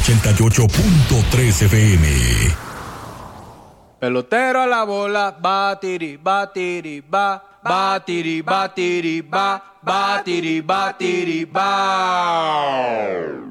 88.3 FM. Pelotero a la bola, batiri, batiri, ba, batiri, batiri, ba, batiri, batiri, ba.